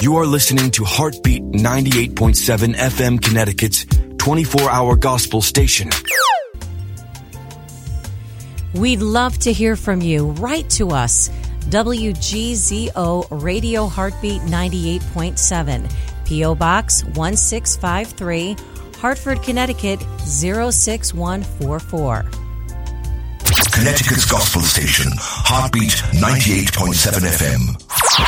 You are listening to Heartbeat 98.7 FM Connecticut's 24-hour gospel station. We'd love to hear from you. Write to us. WGZO Radio Heartbeat 98.7. P.O. Box 1653, Hartford, Connecticut 06144. Connecticut's gospel station, Heartbeat 98.7 FM.